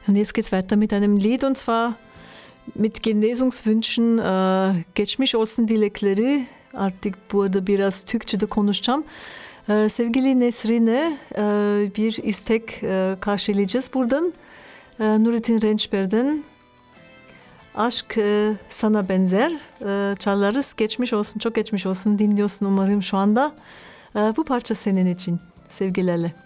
Und jetzt geht's weiter mit einem Lied, und zwar mit Genesungswünschen. Geçmiş olsun dilekleri. Artık burada biraz Türkçe'de konuşacağım. Sevgili Nesrin'e bir istek karşılayacağız buradan. Nurettin Rençber'den Aşk Sana Benzer çalarız. Geçmiş olsun, çok geçmiş olsun. Dinliyorsun umarım şu anda. Bu parça senin için. Sevgilerle.